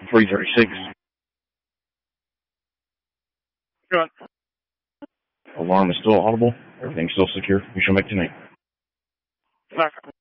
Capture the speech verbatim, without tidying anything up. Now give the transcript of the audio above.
three thirty-six. Good. Alarm is still audible. Everything's still secure. We shall make tonight. Second.